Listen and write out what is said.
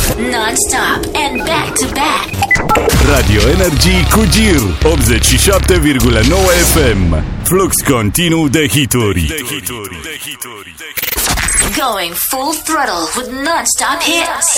Non-stop and back-to-back. Radio Energy cu Gir 87,9 FM. Flux continuu de hituri. Going full throttle with non-stop hits.